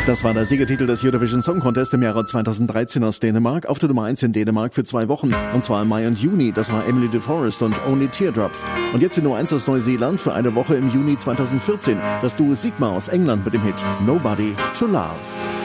Das war der Siegertitel des Eurovision Song Contest im Jahre 2013 aus Dänemark. Auf der Nummer 1 in Dänemark für 2 Wochen. Und zwar im Mai und Juni. Das war Emily de Forest und Only Teardrops. Und jetzt die Nummer 1 aus Neuseeland für eine Woche im Juni 2014. Das Duo Sigma aus England mit dem Hit Nobody to Love.